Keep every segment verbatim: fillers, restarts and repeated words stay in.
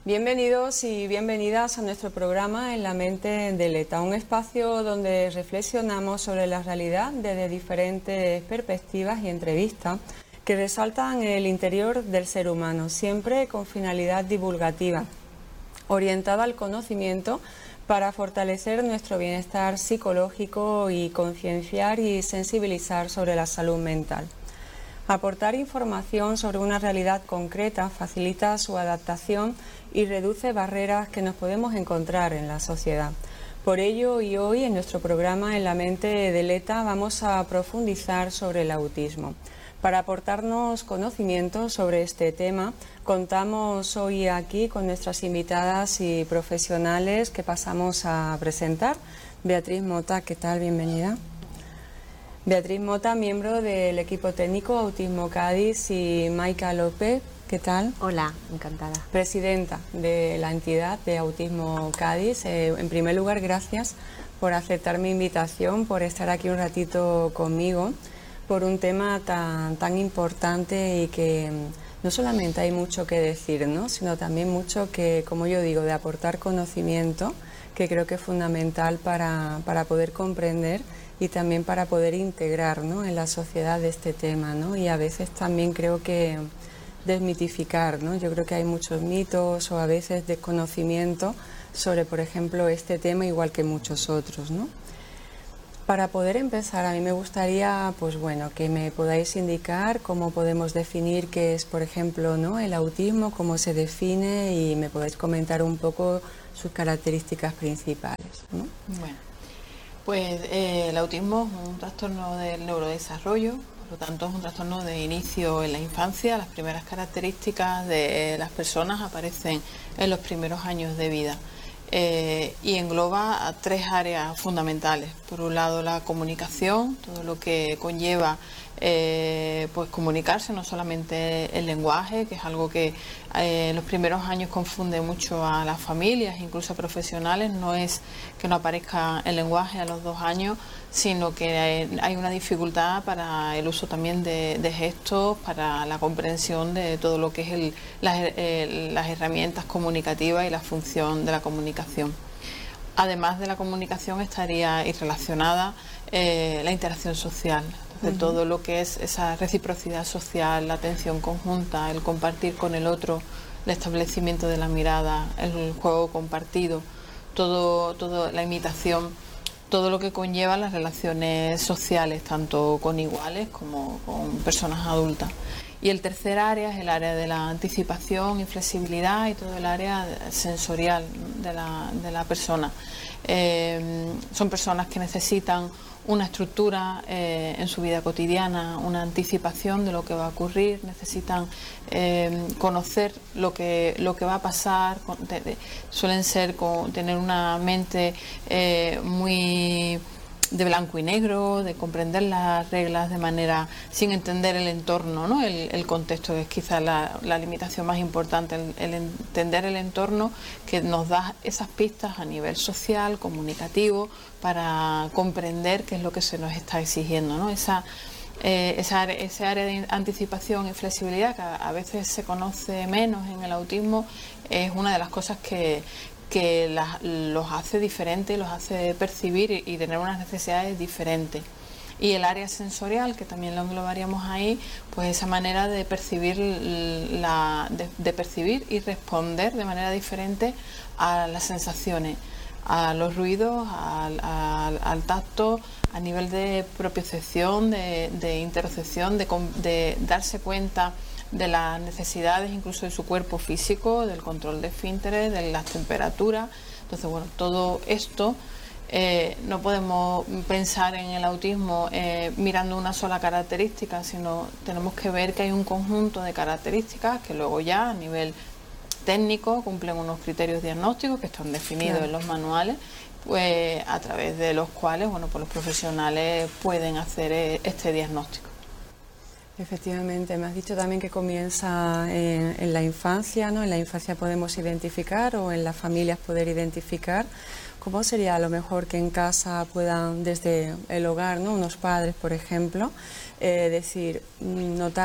Bienvenidos y bienvenidas a nuestro programa En la mente del ETA, un espacio donde reflexionamos sobre la realidad desde diferentes perspectivas y entrevistas que resaltan el interior del ser humano, siempre con finalidad divulgativa, orientada al conocimiento para fortalecer nuestro bienestar psicológico y concienciar y sensibilizar sobre la salud mental. Aportar información sobre una realidad concreta facilita su adaptación y reduce barreras que nos podemos encontrar en la sociedad. Por ello, y hoy en nuestro programa En la mente del ETA vamos a profundizar sobre el autismo. Para aportarnos conocimiento sobre este tema, contamos hoy aquí con nuestras invitadas y profesionales que pasamos a presentar. Beatriz Mota, ¿qué tal? Bienvenida. Beatriz Mota, miembro del equipo técnico Autismo Cádiz, y Maika López, ¿qué tal? Hola, encantada. Presidenta de la entidad de Autismo Cádiz. Eh, en primer lugar, gracias por aceptar mi invitación, por estar aquí un ratito conmigo, por un tema tan, tan importante y que no solamente hay mucho que decir, ¿no?, sino también mucho que, como yo digo, de aportar conocimiento, que creo que es fundamental para, para poder comprender y también para poder integrar, ¿no?, en la sociedad este tema, ¿no? Y a veces también creo que desmitificar, ¿no? Yo creo que hay muchos mitos o a veces desconocimiento sobre, por ejemplo, este tema, igual que muchos otros, ¿no? Para poder empezar, a mí me gustaría, pues bueno, que me podáis indicar cómo podemos definir qué es, por ejemplo, ¿no?, el autismo, cómo se define, y me podáis comentar un poco sus características principales, ¿no? Bueno, pues eh, el autismo es un trastorno del neurodesarrollo, por lo tanto es un trastorno de inicio en la infancia. Las primeras características de las personas aparecen en los primeros años de vida. Eh, y engloba a tres áreas fundamentales. Por un lado, la comunicación, todo lo que conlleva eh, pues comunicarse, no solamente el lenguaje, que es algo que eh, en los primeros años confunde mucho a las familias, incluso a profesionales. No es que no aparezca el lenguaje a los dos años, sino que hay, hay una dificultad para el uso también de, de gestos, para la comprensión de todo lo que es el, las, el, las herramientas comunicativas y la función de la comunicación. Además de la comunicación estaría relacionada eh, la interacción social. Entonces, uh-huh. todo lo que es esa reciprocidad social, la atención conjunta, el compartir con el otro, el establecimiento de la mirada, el juego compartido, todo, todo la imitación, todo lo que conlleva las relaciones sociales, tanto con iguales como con personas adultas. Y el tercer área es el área de la anticipación y flexibilidad y todo el área sensorial de la, de la persona. Eh, son personas que necesitan una estructura eh, en su vida cotidiana, una anticipación de lo que va a ocurrir, necesitan eh, conocer lo que, lo que va a pasar, de, de, suelen ser con, tener una mente eh, muy de blanco y negro, de comprender las reglas de manera sin entender el entorno, ¿no? el, el contexto, que es quizás la, la limitación más importante, el, el entender el entorno, que nos da esas pistas a nivel social, comunicativo, para comprender qué es lo que se nos está exigiendo, ¿no? Esa, eh, esa, ese área de anticipación y flexibilidad, que a, a veces se conoce menos en el autismo, es una de las cosas que que las, los hace diferentes, los hace percibir y, y tener unas necesidades diferentes. Y el área sensorial, que también lo englobaríamos ahí, pues esa manera de percibir, la, de, de percibir y responder de manera diferente a las sensaciones, a los ruidos, al, al, al tacto, a nivel de propiocepción, de, de interocepción, de, de darse cuenta de las necesidades incluso de su cuerpo físico, del control de esfínteres, de las temperaturas. Entonces, bueno, todo esto eh, no podemos pensar en el autismo eh, mirando una sola característica, sino tenemos que ver que hay un conjunto de características que luego ya a nivel técnico cumplen unos criterios diagnósticos que están definidos, claro, en los manuales, pues a través de los cuales, bueno, pues los profesionales pueden hacer eh, este diagnóstico. Efectivamente, me has dicho también que comienza en, en la infancia, ¿no? En la infancia podemos identificar, o en las familias poder identificar. ¿Cómo sería a lo mejor que en casa puedan, desde el hogar, ¿no?, unos padres, por ejemplo, eh, decir, notar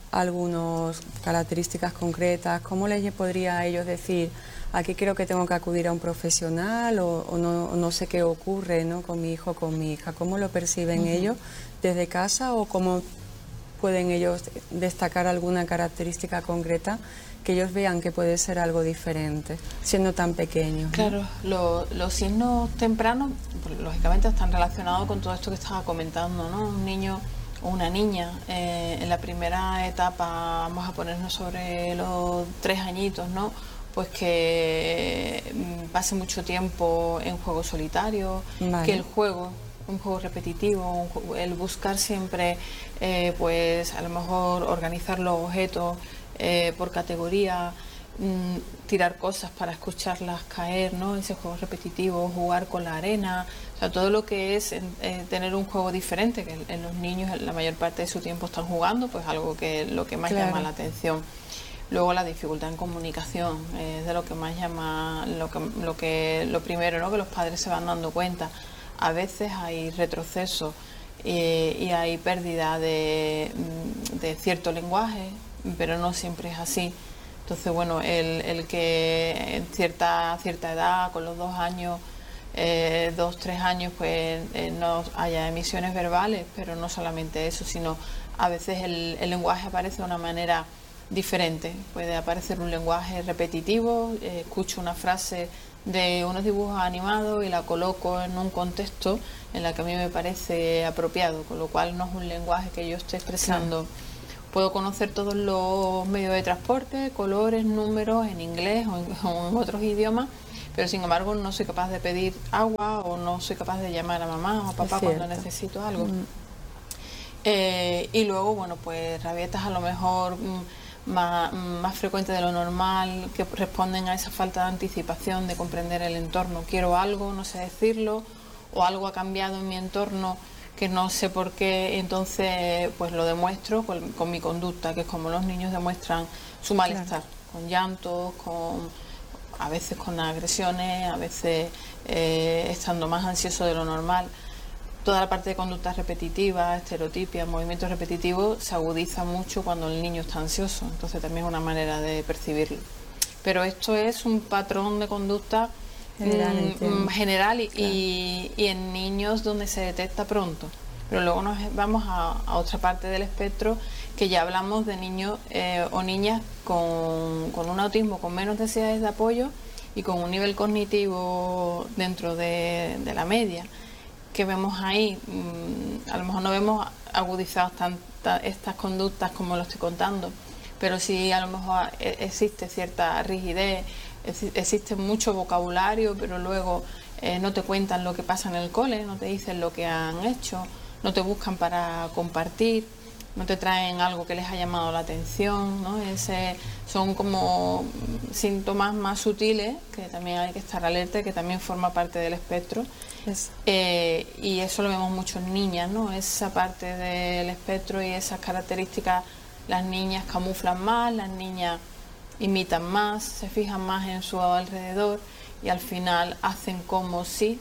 algunas características concretas? ¿Cómo les podría a ellos decir, aquí creo que tengo que acudir a un profesional o, o, no, o no sé qué ocurre, ¿no?, con mi hijo o con mi hija? ¿Cómo lo perciben uh-huh. ellos desde casa, o cómo pueden ellos destacar alguna característica concreta que ellos vean que puede ser algo diferente, siendo tan pequeños, ¿no? Claro, lo, los signos tempranos, pues, lógicamente están relacionados con todo esto que estaba comentando, ¿no? Un niño o una niña, eh, en la primera etapa, vamos a ponernos sobre los tres añitos, ¿no?, pues que pase mucho tiempo en juego solitario, vale. que el juego, un juego repetitivo, un, el buscar siempre, eh, pues a lo mejor organizar los objetos eh, por categoría, mmm, tirar cosas para escucharlas caer, ¿no?, ese juego repetitivo, jugar con la arena, o sea, todo lo que es eh, tener un juego diferente, que en, en los niños la mayor parte de su tiempo están jugando, pues algo que lo que más claro. llama la atención. Luego la dificultad en comunicación, eh, es de lo que más llama, lo que, lo que lo primero, ¿no?, que los padres se van dando cuenta. A veces hay retroceso eh, y hay pérdida de, de cierto lenguaje, pero no siempre es así. Entonces, bueno, el, el que en cierta, cierta edad, con los dos años, eh, dos, tres años, pues eh, no haya emisiones verbales, pero no solamente eso, sino a veces el, el lenguaje aparece de una manera diferente. Puede aparecer un lenguaje repetitivo, eh, escucho una frase de unos dibujos animados y la coloco en un contexto en la que a mí me parece apropiado, con lo cual no es un lenguaje que yo esté expresando. Claro. Puedo conocer todos los medios de transporte, colores, números en inglés o en, o en otros idiomas, pero sin embargo no soy capaz de pedir agua o no soy capaz de llamar a mamá o a papá cuando necesito algo. Mm. Eh, y luego, bueno, pues rabietas a lo mejor mm, más, más frecuentes de lo normal, que responden a esa falta de anticipación, de comprender el entorno. Quiero algo, no sé decirlo, o algo ha cambiado en mi entorno que no sé por qué, entonces pues lo demuestro con, con mi conducta, que es como los niños demuestran su malestar, claro. con llantos, con a veces con agresiones, a veces eh, estando más ansioso de lo normal. Toda la parte de conducta repetitiva, estereotipia, movimientos repetitivos, se agudiza mucho cuando el niño está ansioso, entonces también es una manera de percibirlo. Pero esto es un patrón de conducta general, mm, general y, claro. y, y en niños donde se detecta pronto. Pero luego nos vamos a, a otra parte del espectro, que ya hablamos de niños eh, o niñas con, con un autismo con menos necesidades de apoyo y con un nivel cognitivo dentro de, de la media. Que vemos ahí, mmm, a lo mejor no vemos agudizadas tantas estas conductas como lo estoy contando, pero sí a lo mejor existe cierta rigidez, existe mucho vocabulario, pero luego eh, no te cuentan lo que pasa en el cole, no te dicen lo que han hecho, no te buscan para compartir, no te traen algo que les ha llamado la atención, ¿no? Ese, son como síntomas más sutiles que también hay que estar alerta, que también forma parte del espectro. Yes. Eh, y eso lo vemos mucho en niñas, ¿no? Esa parte del espectro y esas características, las niñas camuflan más, las niñas imitan más, se fijan más en su alrededor y al final hacen como si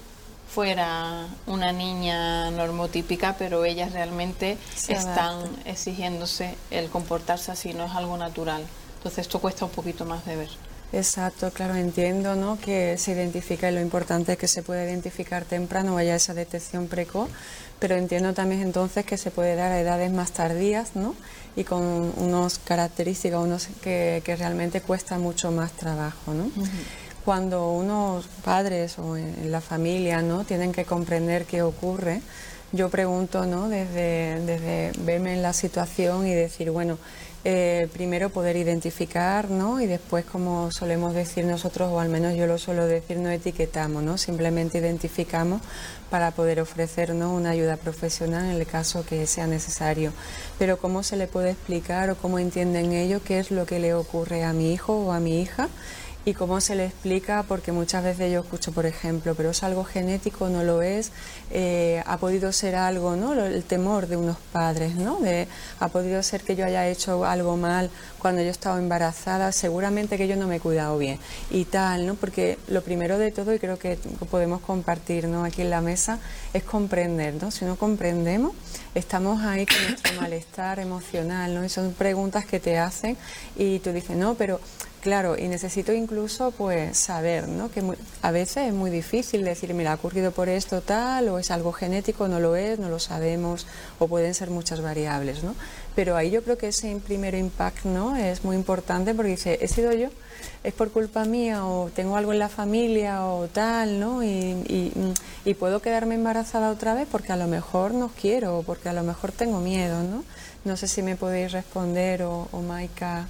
fuera una niña normotípica, pero ellas realmente se están adapta. exigiéndose el comportarse así, no es algo natural. Entonces esto cuesta un poquito más de ver. Exacto, claro, entiendo, ¿no?, que se identifica y lo importante es que se puede identificar temprano, haya esa detección precoz, pero entiendo también entonces que se puede dar a edades más tardías, ¿no?, y con unas características unos que, que realmente cuesta mucho más trabajo, ¿no? Uh-huh. Cuando unos padres o en la familia, ¿no?, tienen que comprender qué ocurre, yo pregunto, ¿no?, desde, desde verme en la situación y decir, bueno, eh, primero poder identificar, ¿no?, y después, como solemos decir nosotros, o al menos yo lo suelo decir, no etiquetamos, ¿no?, simplemente identificamos para poder ofrecernos una ayuda profesional en el caso que sea necesario. Pero ¿cómo se le puede explicar o cómo entienden ellos qué es lo que le ocurre a mi hijo o a mi hija? y cómo se le explica, porque muchas veces yo escucho, por ejemplo, pero es algo genético, no lo es, eh, ha podido ser algo, ¿no? El temor de unos padres, ¿no? De, ha podido ser que yo haya hecho algo mal cuando yo estaba embarazada, seguramente que yo no me he cuidado bien y tal, ¿no? Porque lo primero de todo, y creo que podemos compartir, ¿no?, aquí en la mesa, es comprender, ¿no? Si no comprendemos, estamos ahí con nuestro malestar emocional, ¿no? Y son preguntas que te hacen y tú dices, no, pero claro, y necesito incluso pues saber, ¿no? Que muy, a veces es muy difícil decir, mira, ha ocurrido por esto tal, o es algo genético, no lo es, no lo sabemos, o pueden ser muchas variables, ¿no? Pero ahí yo creo que ese primer impacto, ¿no?, es muy importante, porque dice, ¿he sido yo? ¿Es por culpa mía? ¿O tengo algo en la familia? O tal, ¿no? Y, y, y puedo quedarme embarazada otra vez porque a lo mejor no quiero, o porque a lo mejor tengo miedo, ¿no? No sé si me podéis responder, o, o Maika.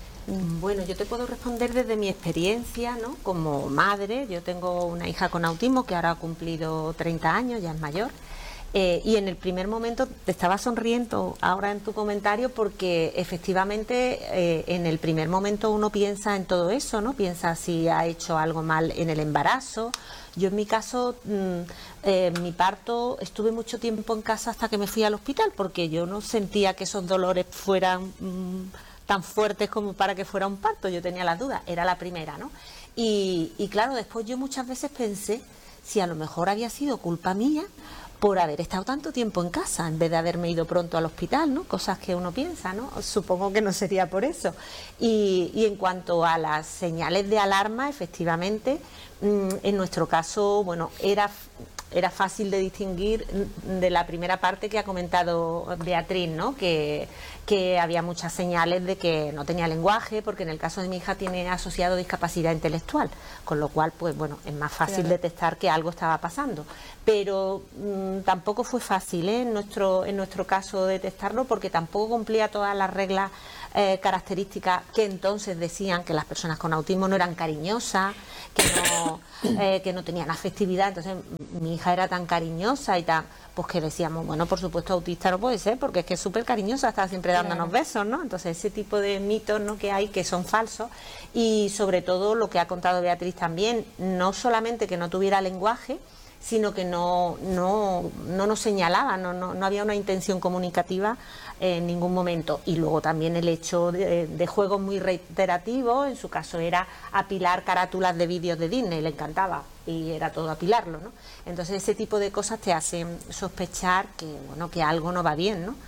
Bueno, yo te puedo responder desde mi experiencia, ¿no?, como madre. Yo tengo una hija con autismo que ahora ha cumplido treinta años, ya es mayor. Eh, y en el primer momento te estaba sonriendo ahora en tu comentario porque efectivamente eh, en el primer momento uno piensa en todo eso, ¿no? Piensa si ha hecho algo mal en el embarazo. Yo en mi caso, mmm, eh, mi parto, estuve mucho tiempo en casa hasta que me fui al hospital porque yo no sentía que esos dolores fueran mmm, tan fuertes como para que fuera un parto. Yo tenía las dudas, era la primera, ¿no? Y, y claro, después yo muchas veces pensé si a lo mejor había sido culpa mía por haber estado tanto tiempo en casa en vez de haberme ido pronto al hospital, ¿no? Cosas que uno piensa, ¿no? Supongo que no sería por eso. Y, y en cuanto a las señales de alarma, efectivamente, mmm, en nuestro caso, bueno, era... era fácil de distinguir de la primera parte que ha comentado Beatriz, ¿no? Que, que había muchas señales de que no tenía lenguaje, porque en el caso de mi hija tiene asociado discapacidad intelectual, con lo cual, pues bueno, es más fácil claro. detectar que algo estaba pasando. Pero mmm, tampoco fue fácil, ¿eh? en nuestro, en nuestro caso detectarlo, porque tampoco cumplía todas las reglas eh, características que entonces decían que las personas con autismo no eran cariñosas, que no, eh, que no tenían afectividad. Entonces mi hija era tan cariñosa y tan, pues que decíamos, bueno, por supuesto autista no puede ser, porque es que es súper cariñosa, está siempre dándonos claro. besos, ¿no? Entonces ese tipo de mitos, ¿no?, que hay, que son falsos. Y sobre todo lo que ha contado Beatriz también, no solamente que no tuviera lenguaje, sino que no, no, no nos señalaba, no, no, no había una intención comunicativa en ningún momento. Y luego también el hecho de, de juegos muy reiterativos, en su caso era apilar carátulas de vídeos de Disney, le encantaba, y era todo apilarlo, ¿no? Entonces ese tipo de cosas te hacen sospechar que, bueno, que algo no va bien, ¿no?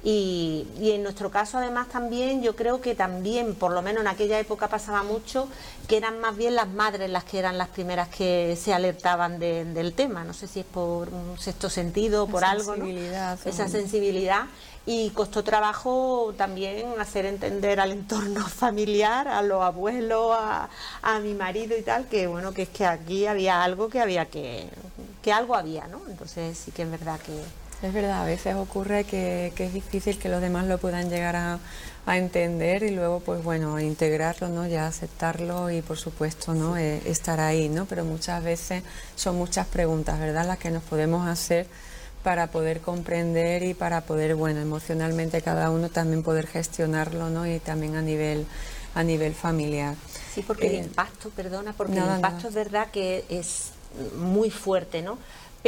Y, y en nuestro caso además también yo creo que también, por lo menos en aquella época pasaba mucho, que eran más bien las madres las que eran las primeras que se alertaban de, del tema. No sé si es por un sexto sentido o por algo, ¿no? Esa sensibilidad. Y costó trabajo también hacer entender al entorno familiar, a los abuelos, a, a mi marido y tal, que bueno, que es que aquí había algo que había que, que algo había, ¿no? Entonces sí que es verdad que... Es verdad, a veces ocurre que, que es difícil que los demás lo puedan llegar a, a entender y luego, pues bueno, integrarlo, ¿no? Ya aceptarlo y, por supuesto, ¿no? Eh, estar ahí, ¿no? Pero muchas veces son muchas preguntas, ¿verdad?, las que nos podemos hacer para poder comprender y para poder, bueno, emocionalmente cada uno también poder gestionarlo, ¿no? Y también a nivel, a nivel familiar. Sí, porque eh, el impacto, perdona, porque nada, el impacto nada. Es verdad que es muy fuerte, ¿no?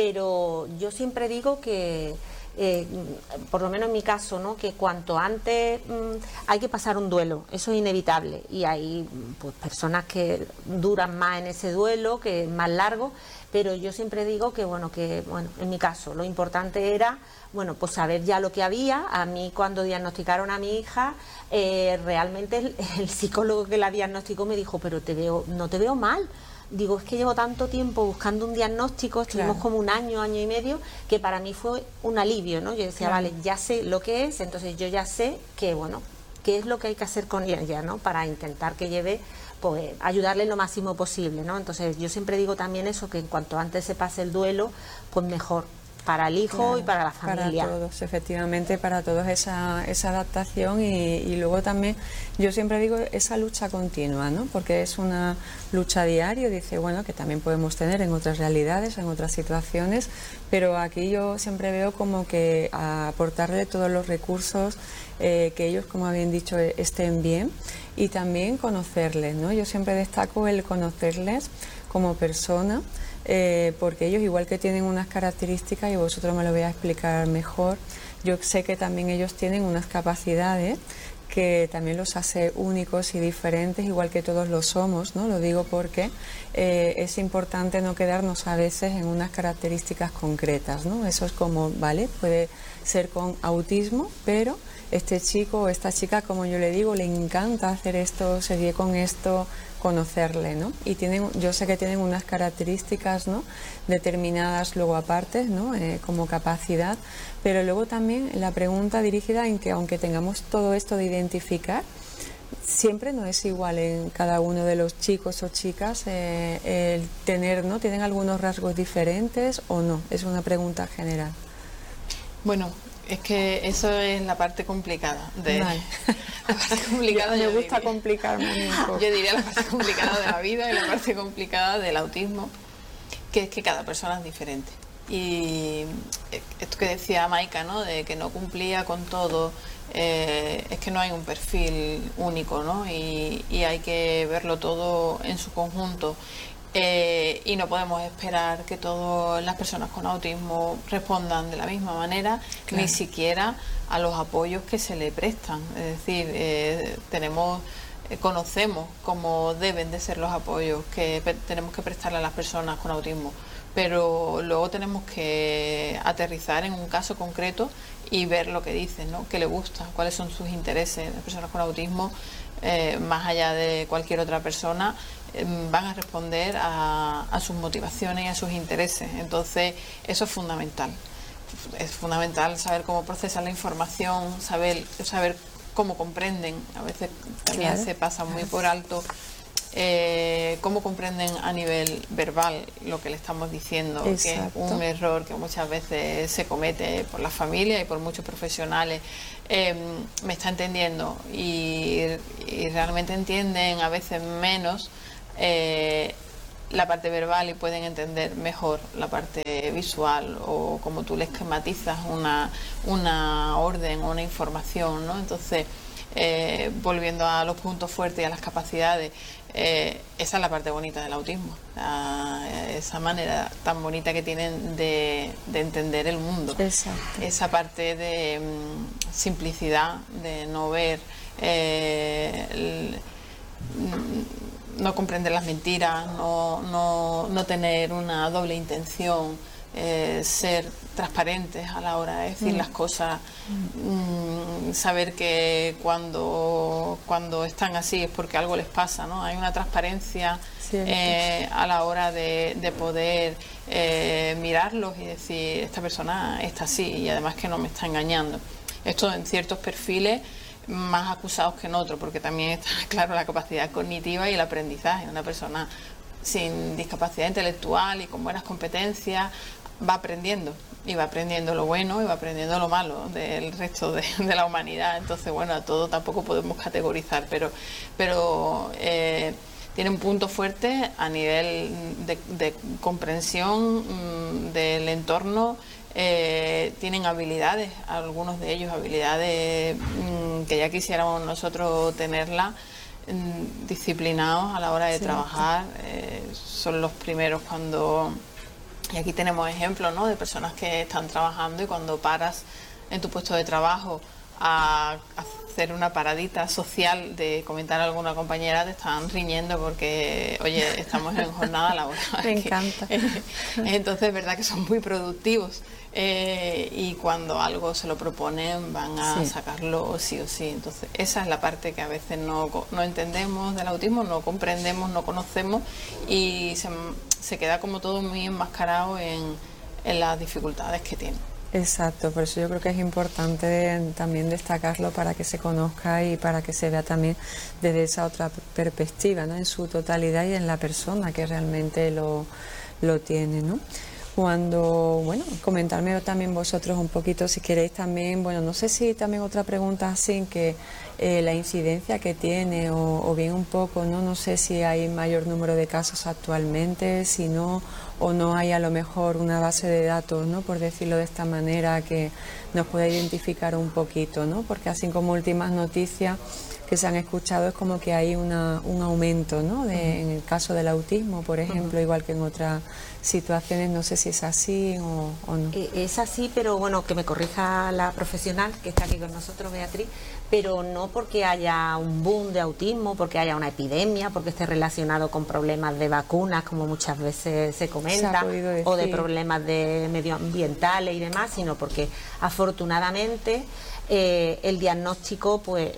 Pero yo siempre digo que, eh, por lo menos en mi caso, ¿no?, que cuanto antes mmm, hay que pasar un duelo, eso es inevitable, y hay pues personas que duran más en ese duelo, que es más largo, pero yo siempre digo que, bueno, que bueno, en mi caso lo importante era, bueno, pues saber ya lo que había. A mí cuando diagnosticaron a mi hija, eh, realmente el, el psicólogo que la diagnosticó me dijo, pero te veo, no te veo mal. Digo, es que llevo tanto tiempo buscando un diagnóstico, estuvimos claro. como un año, año y medio, que para mí fue un alivio, ¿no? Yo decía, claro. vale, ya sé lo que es, entonces yo ya sé que, bueno, qué es lo que hay que hacer con ella, ¿no? Para intentar que lleve, pues, ayudarle lo máximo posible, ¿no? Entonces yo siempre digo también eso, que en cuanto antes se pase el duelo, pues mejor. Para el hijo claro, y para la familia. Para todos, efectivamente, para todos esa, esa adaptación y, y luego también, yo siempre digo, esa lucha continua, ¿no? Porque es una lucha diaria, dice, bueno, que también podemos tener en otras realidades, en otras situaciones, pero aquí yo siempre veo como que aportarle todos los recursos eh, que ellos, como habían dicho, estén bien y también conocerles, ¿no? Yo siempre destaco el conocerles como persona, eh, porque ellos, igual que tienen unas características, y vosotros me lo voy a explicar mejor, yo sé que también ellos tienen unas capacidades que también los hace únicos y diferentes, igual que todos lo somos, ¿no? Lo digo porque eh, es importante no quedarnos a veces en unas características concretas, ¿no? Eso es como, ¿vale? Puede ser con autismo, pero este chico o esta chica, como yo le digo, le encanta hacer esto, se ríe con esto, conocerle, ¿no? Y tienen, yo sé que tienen unas características, ¿no?, determinadas luego aparte, ¿no?, eh, como capacidad, pero luego también la pregunta dirigida en que aunque tengamos todo esto de identificar, siempre no es igual en cada uno de los chicos o chicas eh, el tener, ¿no? ¿Tienen algunos rasgos diferentes o no? Es una pregunta general. Bueno, es que eso es la parte complicada de vale. la parte complicada. Me gusta diría, complicarme un poco. Yo diría la parte complicada de la vida y la parte complicada del autismo, que es que cada persona es diferente. Y esto que decía Maika, ¿no?, de que no cumplía con todo, eh, es que no hay un perfil único, ¿no? Y, y hay que verlo todo en su conjunto. Eh, y no podemos esperar que todas las personas con autismo respondan de la misma manera, claro, ni siquiera a los apoyos que se le prestan. Es decir, eh, tenemos, eh, conocemos cómo deben de ser los apoyos que tenemos que prestarle a las personas con autismo, pero luego tenemos que aterrizar en un caso concreto y ver lo que dicen, ¿no?, qué le gusta, cuáles son sus intereses. Las personas con autismo, eh, más allá de cualquier otra persona, eh, van a responder a, a sus motivaciones y a sus intereses. Entonces, eso es fundamental. Es fundamental saber cómo procesar la información, saber, saber cómo comprenden. A veces también claro, se pasa muy por alto eh, cómo comprenden a nivel verbal lo que le estamos diciendo. Exacto. Que es un error que muchas veces se comete por la familia y por muchos profesionales. Eh, me está entendiendo y, y realmente entienden a veces menos eh, la parte verbal y pueden entender mejor la parte visual, o como tú le esquematizas una, una orden o una información, ¿no? Entonces, eh, volviendo a los puntos fuertes y a las capacidades, eh, esa es la parte bonita del autismo, la, esa manera tan bonita que tienen de, de entender el mundo. Exacto. Esa parte de um, simplicidad, de no ver eh, el, no comprender las mentiras, no, no, no tener una doble intención, eh, ser transparentes a la hora de decir mm. las cosas, mm, saber que cuando, cuando están así es porque algo les pasa, ¿no? Hay una transparencia eh, a la hora de, de poder eh, mirarlos y decir, esta persona está así y además que no me está engañando. Esto en ciertos perfiles más acusados que en otros, porque también está claro la capacidad cognitiva y el aprendizaje. Una persona sin discapacidad intelectual y con buenas competencias va aprendiendo, y va aprendiendo lo bueno y va aprendiendo lo malo del resto de, de la humanidad. Entonces, bueno, a todo tampoco podemos categorizar, pero, pero eh, tienen puntos fuertes a nivel de, de comprensión mmm, del entorno. Eh, tienen habilidades, algunos de ellos habilidades mmm, que ya quisiéramos nosotros tenerlas, mmm, disciplinados a la hora de sí, trabajar. Eh, son los primeros cuando, y aquí tenemos ejemplos, ¿no?, de personas que están trabajando y cuando paras en tu puesto de trabajo a hacer una paradita social de comentar a alguna compañera, te están riñendo porque, oye, estamos en jornada laboral. Me encanta. Entonces es verdad que son muy productivos. Eh, y cuando algo se lo proponen van a sí. sacarlo sí o sí. Entonces esa es la parte que a veces no, no entendemos del autismo, no comprendemos, no conocemos, y se, se queda como todo muy enmascarado en, en las dificultades que tiene. Exacto, por eso yo creo que es importante también destacarlo para que se conozca y para que se vea también desde esa otra perspectiva, ¿no?, en su totalidad y en la persona que realmente lo, lo tiene, ¿no? Cuando, bueno, comentarme también vosotros un poquito si queréis también, bueno, no sé si también otra pregunta así que, eh, la incidencia que tiene o, o bien un poco, ¿no? No sé si hay mayor número de casos actualmente, si no, o no hay a lo mejor una base de datos, ¿no? Por decirlo de esta manera, que nos pueda identificar un poquito, ¿no? Porque así como últimas noticias que se han escuchado es como que hay una, un aumento, ¿no? De, en el caso del autismo, por ejemplo, uh-huh. igual que en otras situaciones, no sé si es así o, o no. Es así, pero bueno, que me corrija la profesional que está aquí con nosotros, Beatriz, pero no porque haya un boom de autismo, porque haya una epidemia, porque esté relacionado con problemas de vacunas, como muchas veces se comenta, se o de problemas de medioambientales y demás, sino porque afortunadamente eh, el diagnóstico, pues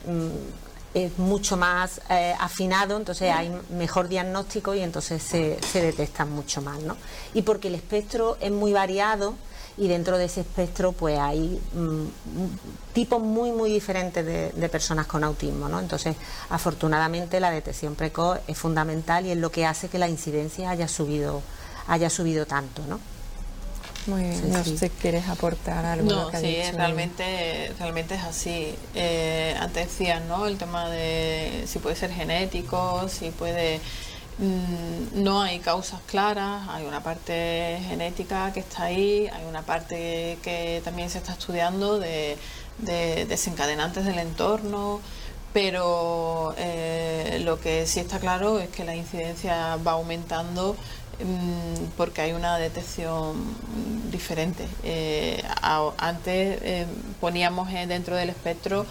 es mucho más eh, afinado, entonces hay mejor diagnóstico y entonces se, se detectan mucho más, ¿no? Y porque el espectro es muy variado y dentro de ese espectro pues hay mm, tipos muy muy diferentes de, de personas con autismo, ¿no? Entonces afortunadamente la detección precoz es fundamental y es lo que hace que la incidencia haya subido haya subido tanto, ¿no? Muy bien, sí, no sé si quieres aportar algo. No, que ha sí, dicho. realmente, realmente es así. Eh, antes decías, ¿no? El tema de si puede ser genético, si puede... Mmm, no hay causas claras, hay una parte genética que está ahí, hay una parte que también se está estudiando de, de desencadenantes del entorno, pero eh, lo que sí está claro es que la incidencia va aumentando porque hay una detección diferente. Eh, a, antes eh, poníamos eh, dentro del espectro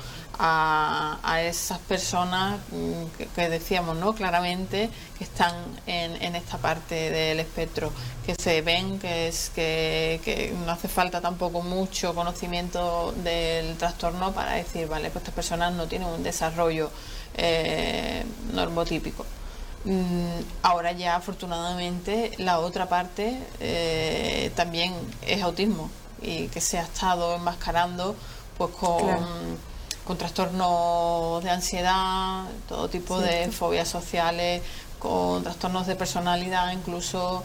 a, a esas personas que, que decíamos, ¿no? Claramente que están en, en esta parte del espectro, que se ven, que es que, que no hace falta tampoco mucho conocimiento del trastorno para decir, vale, pues estas personas no tienen un desarrollo eh, normotípico. Ahora ya afortunadamente la otra parte eh, también es autismo y que se ha estado enmascarando pues con, claro. con trastornos de ansiedad, todo tipo sí, de sí. fobias sociales, con trastornos de personalidad, incluso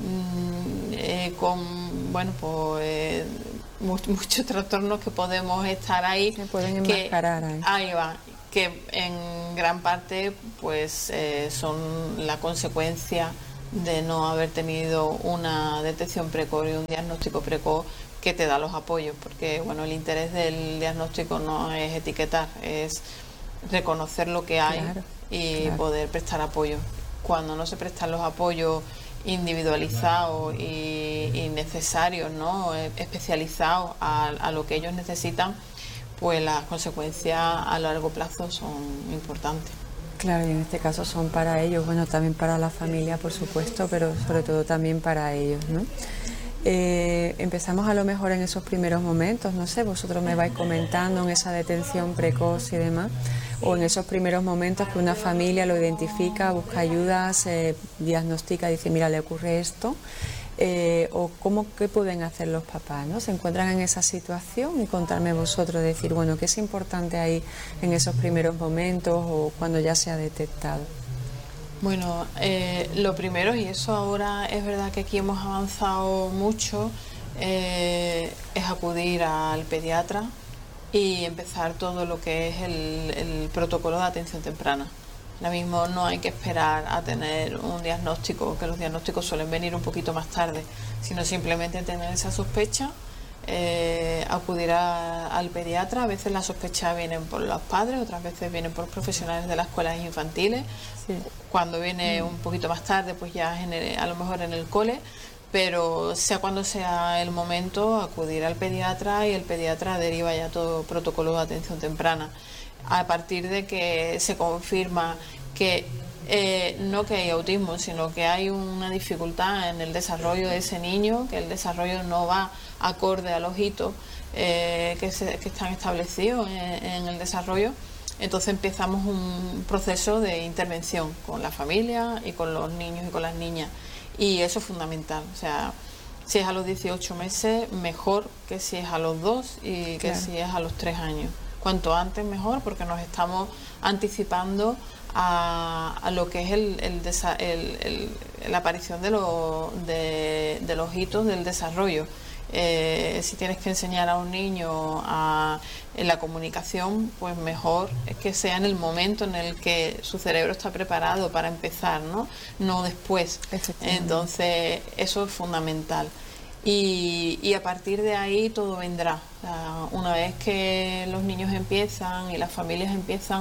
eh, con bueno pues eh, muchos, muchos trastornos que podemos estar ahí. Se pueden enmascarar que, ahí. Ahí va. Que en gran parte pues eh, son la consecuencia de no haber tenido una detección precoz y un diagnóstico precoz que te da los apoyos, porque bueno, el interés del diagnóstico no es etiquetar, es reconocer lo que hay, claro, y claro. poder prestar apoyo. Cuando no se prestan los apoyos individualizados y, y necesarios, ¿no? especializados a, a lo que ellos necesitan, pues las consecuencias a largo plazo son importantes. Claro, y en este caso son para ellos, bueno, también para la familia, por supuesto, pero sobre todo también para ellos, ¿no? Eh, empezamos a lo mejor en esos primeros momentos, no sé, vosotros me vais comentando en esa detención precoz y demás, o en esos primeros momentos que una familia lo identifica, busca ayuda, se diagnostica, dice, mira, le ocurre esto. Eh, o cómo, qué pueden hacer los papás, ¿no? Se encuentran en esa situación y contarme vosotros, decir, bueno, qué es importante ahí en esos primeros momentos o cuando ya se ha detectado. Bueno, eh, lo primero, y eso ahora es verdad que aquí hemos avanzado mucho, eh, es acudir al pediatra y empezar todo lo que es el, el protocolo de atención temprana. Ahora mismo no hay que esperar a tener un diagnóstico, que los diagnósticos suelen venir un poquito más tarde, sino simplemente tener esa sospecha, eh, acudir a, al pediatra. A veces las sospechas vienen por los padres, otras veces vienen por profesionales de las escuelas infantiles. Sí. Cuando viene un poquito más tarde, pues ya en el, a lo mejor en el cole, pero sea cuando sea el momento, acudir al pediatra y el pediatra deriva ya todo protocolo de atención temprana. A partir de que se confirma que eh, no que hay autismo, sino que hay una dificultad en el desarrollo de ese niño, que el desarrollo no va acorde a los hitos eh, que, se, que están establecidos en, en el desarrollo, entonces empezamos un proceso de intervención con la familia y con los niños y con las niñas, y eso es fundamental. O sea, si es a los dieciocho meses, mejor que si es a los dos y que claro. si es a los tres años. Cuanto antes mejor, porque nos estamos anticipando a, a lo que es el, el, el, el, la aparición de, lo, de, de los hitos del desarrollo, Eh, si tienes que enseñar a un niño a, en la comunicación, pues mejor es que sea en el momento en el que su cerebro está preparado para empezar, ¿no? No después. Entonces, eso es fundamental. Y, y a partir de ahí todo vendrá. O sea, una vez que los niños empiezan y las familias empiezan,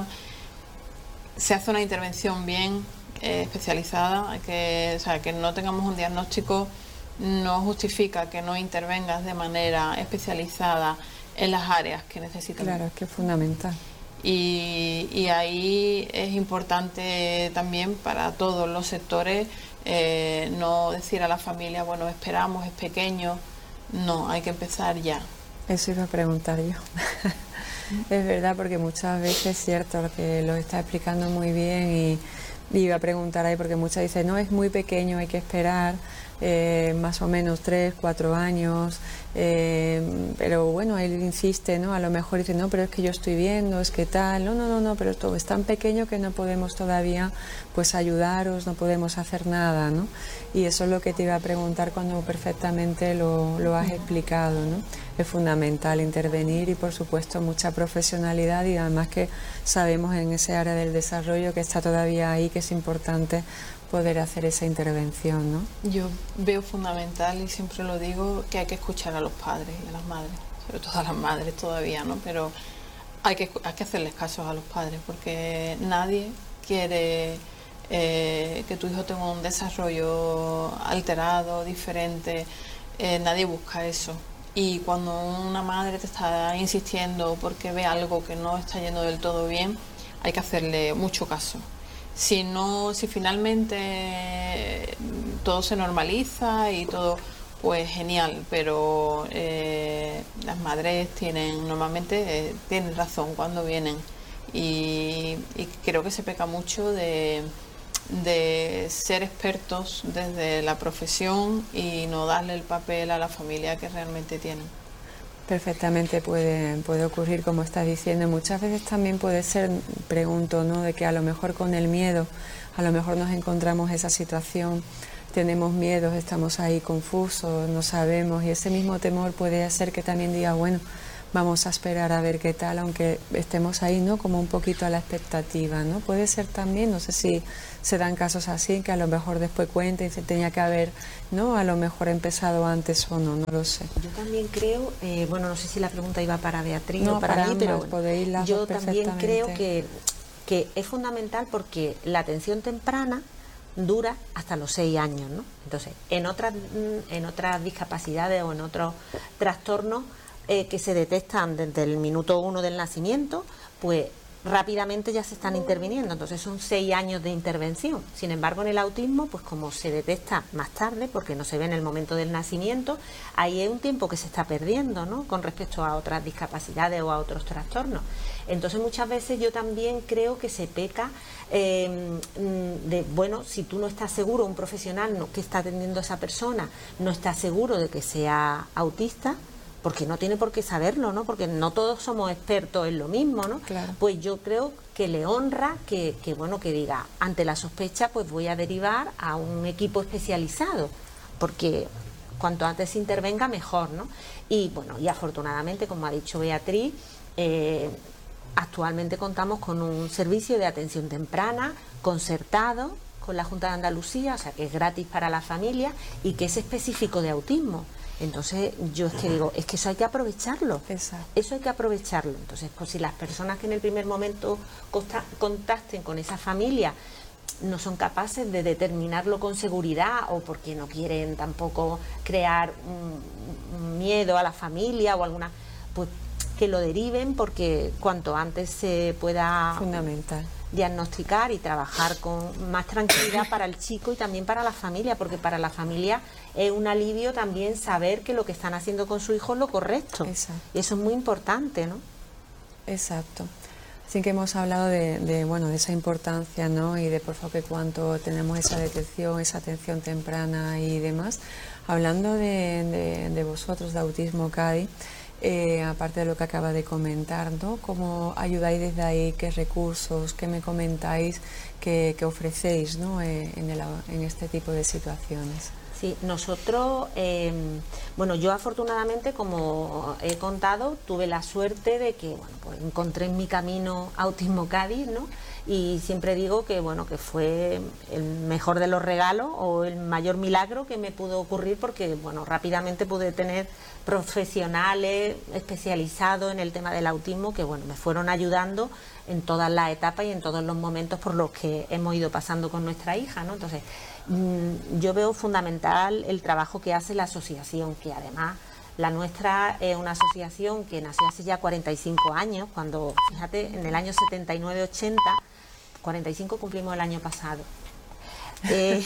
se hace una intervención bien eh, especializada, que, o sea, que no tengamos un diagnóstico no justifica que no intervengas de manera especializada en las áreas que necesitan. Claro, es que es fundamental. Y, y ahí es importante también para todos los sectores eh, no decir a la familia, bueno, esperamos, es pequeño. No, hay que empezar ya. Eso iba a preguntar yo. Es verdad, porque muchas veces es cierto lo que lo está explicando muy bien, y, y iba a preguntar ahí porque muchas dicen, no, es muy pequeño, hay que esperar eh, más o menos tres, cuatro años, eh, pero bueno, él insiste, ¿no? A lo mejor dice, no, pero es que yo estoy viendo, es que tal, no, no, no, no, pero todo es tan pequeño que no podemos todavía pues ayudaros, no podemos hacer nada, ¿no? Y eso es lo que te iba a preguntar cuando perfectamente lo, lo has explicado, ¿no? Es fundamental intervenir y por supuesto mucha profesionalidad, y además que sabemos en ese área del desarrollo que está todavía ahí, que es importante poder hacer esa intervención, ¿no? Yo veo fundamental, y siempre lo digo, que hay que escuchar a los padres y a las madres, sobre todo a las madres todavía, ¿no? Pero hay que, hay que hacerles caso a los padres, porque nadie quiere eh, que tu hijo tenga un desarrollo alterado, diferente, eh, nadie busca eso. Y cuando una madre te está insistiendo porque ve algo que no está yendo del todo bien, hay que hacerle mucho caso. Si no, si finalmente todo se normaliza y todo, pues genial, pero eh, las madres tienen, normalmente eh, tienen razón cuando vienen, y, y creo que se peca mucho de, de ser expertos desde la profesión y no darle el papel a la familia que realmente tienen. Perfectamente puede, puede ocurrir, como estás diciendo. Muchas veces también puede ser, pregunto, ¿no?, de que a lo mejor con el miedo, a lo mejor nos encontramos esa situación, tenemos miedos, estamos ahí confusos, no sabemos, y ese mismo temor puede hacer que también diga, bueno, vamos a esperar a ver qué tal, aunque estemos ahí, ¿no?, como un poquito a la expectativa, ¿no? Puede ser también, no sé si se dan casos así, que a lo mejor después cuenten y se tenía que haber, ¿no?, a lo mejor empezado antes o no, no lo sé. Yo también creo, eh, bueno, no sé si la pregunta iba para Beatriz no, o para, para mí, ambas, pero bueno, yo también creo que, que es fundamental, porque la atención temprana dura hasta los seis años, ¿no? Entonces, en otras, en otras discapacidades o en otros trastornos eh, que se detectan desde el minuto uno del nacimiento, pues rápidamente ya se están interviniendo, entonces son seis años de intervención. Sin embargo, en el autismo, pues como se detecta más tarde, porque no se ve en el momento del nacimiento, ahí es un tiempo que se está perdiendo, ¿no?, con respecto a otras discapacidades o a otros trastornos. Entonces, muchas veces yo también creo que se peca eh, de, bueno, si tú no estás seguro, un profesional no, que está atendiendo a esa persona, no está seguro de que sea autista, porque no tiene por qué saberlo, ¿no?, porque no todos somos expertos en lo mismo, ¿no? Claro. Pues yo creo que le honra que, que, bueno, que diga, ante la sospecha, pues voy a derivar a un equipo especializado, porque cuanto antes se intervenga, mejor, ¿no? Y, bueno, y afortunadamente, como ha dicho Beatriz, eh, actualmente contamos con un servicio de atención temprana concertado con la Junta de Andalucía, o sea, que es gratis para la familia y que es específico de autismo. Entonces, yo es que digo, es que eso hay que aprovecharlo. Exacto. Eso hay que aprovecharlo. Entonces, pues si las personas que en el primer momento contacten con esa familia no son capaces de determinarlo con seguridad, o porque no quieren tampoco crear un, un miedo a la familia o alguna, pues que lo deriven, porque cuanto antes se pueda Fundamental. diagnosticar y trabajar con más tranquilidad para el chico y también para la familia, porque para la familia es un alivio también saber que lo que están haciendo con su hijo es lo correcto. Exacto. Y eso es muy importante, ¿no? Exacto. Así que hemos hablado de, de, bueno, de esa importancia, ¿no?, y de por favor que cuánto tenemos esa detección, esa atención temprana y demás. Hablando de, de, de vosotros, de Autismo Cádiz, Eh, aparte de lo que acaba de comentar, ¿no?, ¿cómo ayudáis desde ahí? ¿Qué recursos? ¿Qué me comentáis que, que ofrecéis, ¿no?, eh, en, el, en este tipo de situaciones? Sí, nosotros, eh, bueno, yo afortunadamente, como he contado, tuve la suerte de que, bueno, pues encontré en mi camino Autismo Cádiz, ¿no? Y siempre digo que, bueno, que fue el mejor de los regalos o el mayor milagro que me pudo ocurrir, porque, bueno, rápidamente pude tener profesionales especializados en el tema del autismo que, bueno, me fueron ayudando en todas las etapas y en todos los momentos por los que hemos ido pasando con nuestra hija, ¿no? Entonces, yo veo fundamental el trabajo que hace la asociación, que además la nuestra es una asociación que nació hace ya cuarenta y cinco años, cuando, fíjate, en el año setenta y nueve ochenta, cuarenta y cinco cumplimos el año pasado, eh,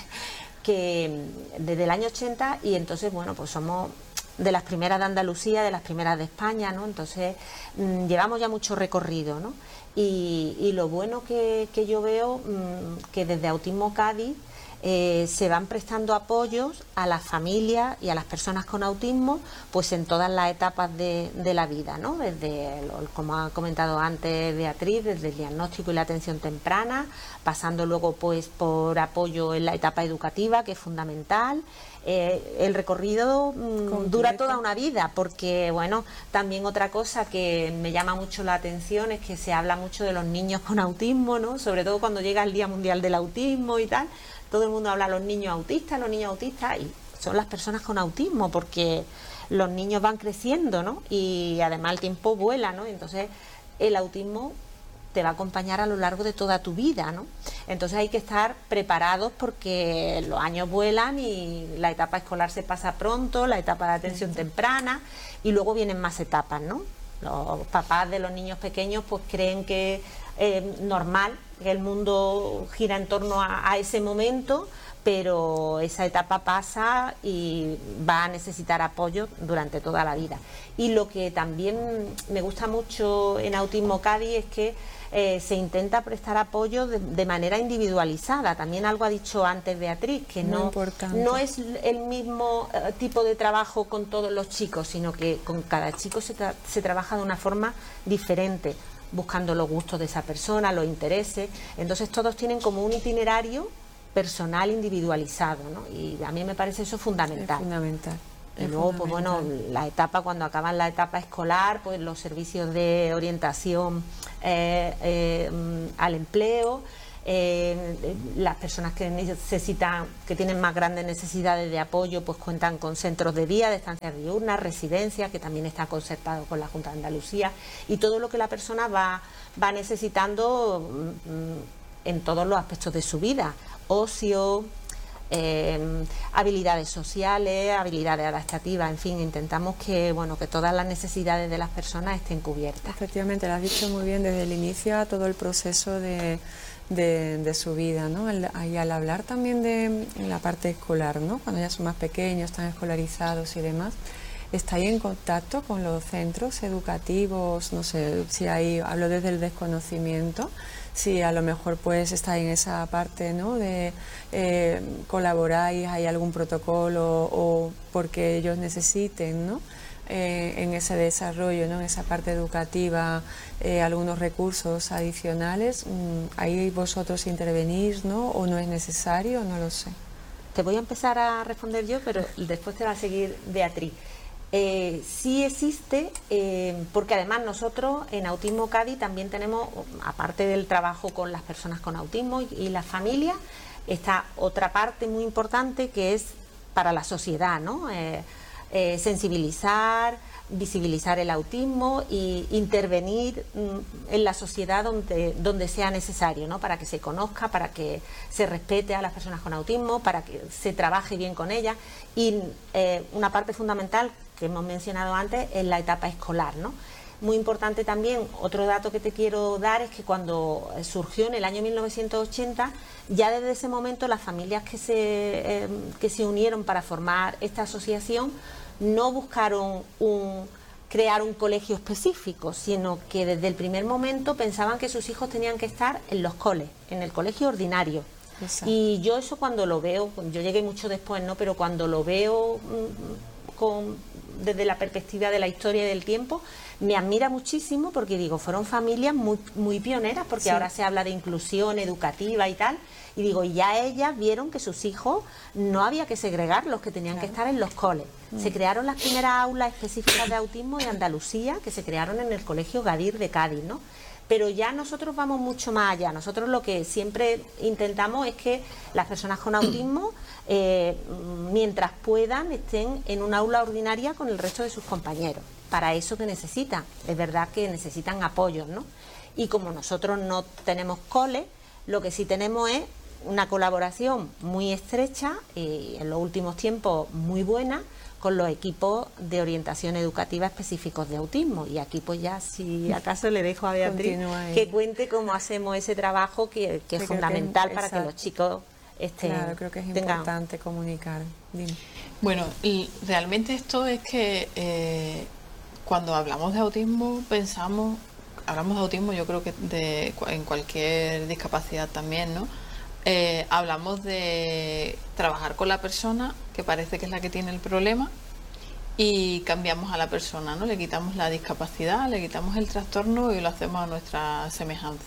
que desde el año ochenta, y entonces, bueno, pues somos de las primeras de Andalucía, de las primeras de España, ¿no? Entonces, mmm, llevamos ya mucho recorrido, ¿no? Y, y lo bueno que, que yo veo, mmm, que desde Autismo Cádiz Eh, se van prestando apoyos a las familias y a las personas con autismo, pues en todas las etapas de, de la vida, ¿no? Desde, como ha comentado antes Beatriz, desde el diagnóstico y la atención temprana, pasando luego pues por apoyo en la etapa educativa, que es fundamental. Eh, el recorrido mmm, dura toda una vida, porque, bueno, también otra cosa que me llama mucho la atención es que se habla mucho de los niños con autismo, ¿no? Sobre todo cuando llega el Día Mundial del Autismo y tal. Todo el mundo habla de los niños autistas, los niños autistas, y son las personas con autismo, porque los niños van creciendo, ¿no? Y además el tiempo vuela, ¿no? Entonces el autismo te va a acompañar a lo largo de toda tu vida, ¿no? Entonces hay que estar preparados, porque los años vuelan y la etapa escolar se pasa pronto, la etapa de atención temprana, y luego vienen más etapas, ¿no? Los papás de los niños pequeños pues creen que es normal, que el mundo gira en torno a, a ese momento, pero esa etapa pasa y va a necesitar apoyo durante toda la vida. Y lo que también me gusta mucho en Autismo Cádiz es que eh, se intenta prestar apoyo de, de manera individualizada. También algo ha dicho antes Beatriz, que no, no es el mismo eh, tipo de trabajo con todos los chicos, sino que con cada chico se, tra se trabaja de una forma diferente, buscando los gustos de esa persona, los intereses. Entonces todos tienen como un itinerario personal individualizado, ¿no? Y a mí me parece eso fundamental. Es fundamental. Y luego, pues bueno, la etapa, cuando acaban la etapa escolar, pues los servicios de orientación eh, eh, al empleo, eh, las personas que necesitan, que tienen más grandes necesidades de apoyo, pues cuentan con centros de día, de estancias diurnas, residencias, que también está concertado con la Junta de Andalucía, y todo lo que la persona va, va necesitando mmm, en todos los aspectos de su vida: ocio, Eh, habilidades sociales, habilidades adaptativas, en fin, intentamos que, bueno, que todas las necesidades de las personas estén cubiertas. Efectivamente, lo has dicho muy bien, desde el inicio a todo el proceso de, de, de su vida, ¿no? El, y al hablar también de en la parte escolar, ¿no? Cuando ya son más pequeños, están escolarizados y demás, ¿estáis en contacto con los centros educativos? No sé si ahí hablo desde el desconocimiento, si a lo mejor pues está en esa parte, ¿no? De eh, colaboráis, hay algún protocolo o porque ellos necesiten, ¿no? Eh, en ese desarrollo, ¿no? En esa parte educativa, eh, algunos recursos adicionales, ahí vosotros intervenís, ¿no? O no es necesario, no lo sé. Te voy a empezar a responder yo, pero después te va a seguir Beatriz. Eh, sí existe, eh, porque además nosotros en Autismo Cádiz también tenemos, aparte del trabajo con las personas con autismo y, y las familias, está otra parte muy importante que es para la sociedad, ¿no? Eh, eh, sensibilizar, visibilizar el autismo e intervenir mm, en la sociedad donde, donde sea necesario, ¿no? Para que se conozca, para que se respete a las personas con autismo, para que se trabaje bien con ellas. Y eh, una parte fundamental que hemos mencionado antes es la etapa escolar, ¿no? Muy importante también, otro dato que te quiero dar es que cuando surgió en el año mil novecientos ochenta, ya desde ese momento las familias que se, eh, que se unieron para formar esta asociación no buscaron un, crear un colegio específico, sino que desde el primer momento pensaban que sus hijos tenían que estar en los coles, en el colegio ordinario. Exacto. Y yo eso cuando lo veo, yo llegué mucho después, ¿no? Pero cuando lo veo mmm, con, desde la perspectiva de la historia y del tiempo, me admira muchísimo porque digo, fueron familias muy, muy pioneras, porque sí. ahora se habla de inclusión educativa y tal, y digo, y ya ellas vieron que sus hijos no había que segregarlos, que tenían claro. que estar en los coles. Mm. Se crearon las primeras aulas específicas de autismo de Andalucía, que se crearon en el Colegio Gadir de Cádiz, ¿no? Pero ya nosotros vamos mucho más allá. Nosotros lo que siempre intentamos es que las personas con autismo, eh, mientras puedan, estén en un aula ordinaria con el resto de sus compañeros. Para eso que necesitan. Es verdad que necesitan apoyos, ¿no? Y como nosotros no tenemos cole, lo que sí tenemos es una colaboración muy estrecha y en los últimos tiempos muy buena con los equipos de orientación educativa específicos de autismo. Y aquí pues ya, si acaso, le dejo a Beatriz que cuente cómo hacemos ese trabajo que, que es fundamental que, para exacto. que los chicos estén... Claro, creo que es tengan... importante comunicar. Dime. Bueno, y realmente esto es que eh, cuando hablamos de autismo pensamos, hablamos de autismo yo creo que de, en cualquier discapacidad también, ¿no? Eh, hablamos de trabajar con la persona, que parece que es la que tiene el problema, y cambiamos a la persona, ¿no? Le quitamos la discapacidad, le quitamos el trastorno y lo hacemos a nuestra semejanza.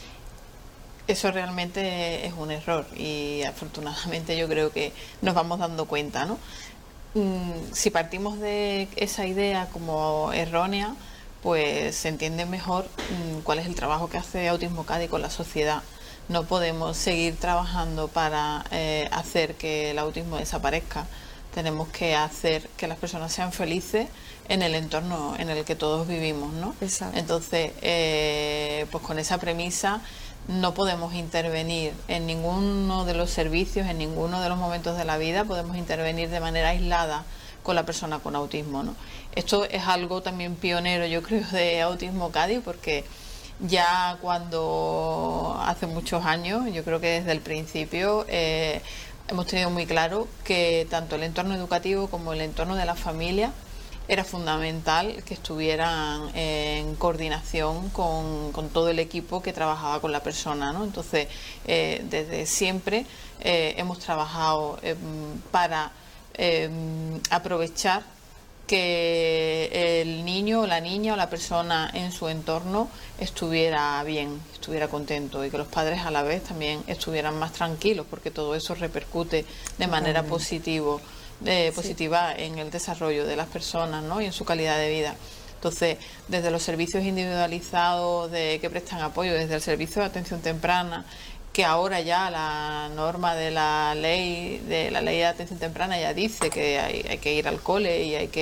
Eso realmente es un error y afortunadamente yo creo que nos vamos dando cuenta, ¿no? Mm, si partimos de esa idea como errónea, pues se entiende mejor mm, cuál es el trabajo que hace Autismo Cádiz con la sociedad. No podemos seguir trabajando para eh, hacer que el autismo desaparezca. Tenemos que hacer que las personas sean felices en el entorno en el que todos vivimos, ¿no? Exacto. Entonces, eh, pues con esa premisa no podemos intervenir en ninguno de los servicios, en ninguno de los momentos de la vida, podemos intervenir de manera aislada con la persona con autismo, ¿no? Esto es algo también pionero, yo creo, de Autismo Cádiz, porque ya cuando hace muchos años, yo creo que desde el principio, eh, hemos tenido muy claro que tanto el entorno educativo como el entorno de la familia era fundamental que estuvieran en coordinación con, con todo el equipo que trabajaba con la persona, ¿no? Entonces, eh, desde siempre eh, hemos trabajado eh, para eh, aprovechar que el niño o la niña o la persona en su entorno estuviera bien, estuviera contento, y que los padres a la vez también estuvieran más tranquilos, porque todo eso repercute de manera positivo, eh, positiva sí. en el desarrollo de las personas, ¿no? Y en su calidad de vida. Entonces, desde los servicios individualizados de que prestan apoyo, desde el servicio de atención temprana, que ahora ya la norma de la ley de la ley de atención temprana ya dice que hay, hay que ir al cole y hay que